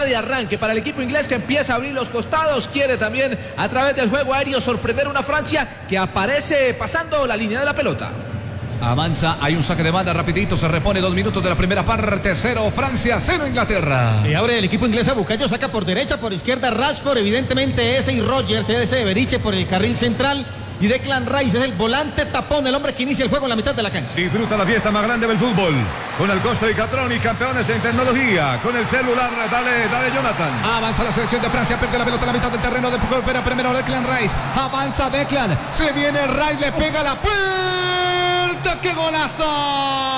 de arranque para el equipo inglés, que empieza a abrir los costados. Quiere también a través del juego aéreo sorprender una Francia que aparece pasando la línea de la pelota. Avanza, hay un saque de banda rapidito, se repone 2 minutos de la primera parte, 0 Francia, 0 Inglaterra. Y abre el equipo inglés a Bucayo, saca por derecha, por izquierda Rashford, evidentemente ese y Rogers, ese de Beriche por el carril central. Y Declan Rice es el volante tapón, el hombre que inicia el juego en la mitad de la cancha. Disfruta la fiesta más grande del fútbol con el Costa y Catronic, campeones en tecnología. Con el celular, dale Jonathan. Avanza la selección de Francia, pierde la pelota en la mitad del terreno, de recupera primero Declan Rice. Avanza Declan, se viene Rice, le pega la puerta, ¡qué golazo!